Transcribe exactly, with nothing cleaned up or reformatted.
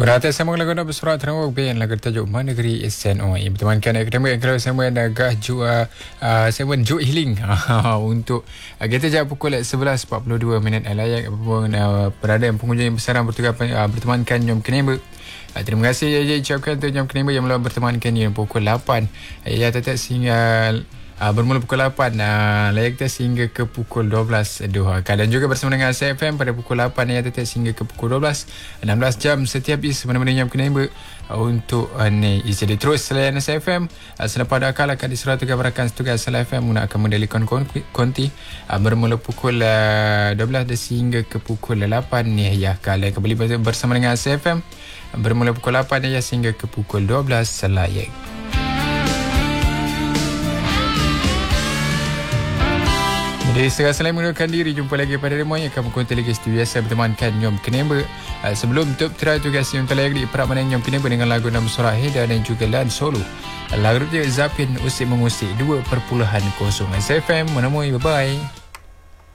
Berhati sama lagu nak bersurat terawak ben lagu tajuk Mana Negeri S N O. Bertemankan akademik kalau saya agak jua saya pun Juk Healing untuk kita jawab pukul sebelas empat puluh dua minit layak apapun berada yang pengunjung yang besar bertugas bertemankan Nyom Keneba. Terima kasih ya ucapkan untuk Nyom Keneba yang melawan bertemankan di pukul lapan. Ya tetap sehingga Uh, bermula pukul lapan uh, layak test hingga ke pukul dua belas Doha. Dan juga bersama dengan S F M pada pukul lapan layak test hingga ke pukul dua belas enam belas jam setiap is benar-benar Nyom Keneba uh, untuk uh, ni jadi terus selain S F M uh, selepas akal akan diserah tugas-berakan tugas S F M menggunakan mendalikan konti uh, bermula pukul uh, dua belas hingga ke pukul lapan ni ya kalian kembali bersama dengan S F M uh, bermula pukul lapan ya sehingga ke pukul dua belas layak. Jadi segala selain menggunakan diri, jumpa lagi pada demo yang akan berkontak lagi seperti biasa bertemankan Nyom Keneba. Uh, sebelum tutup try tugas yang terlayak di peramanan Nyom Keneba dengan lagu Nam Surah Heda dan juga Lan Solo. Lagu dia Zapin Usik Mengusik dua perpuluhan kosong S F M menemui, bye-bye.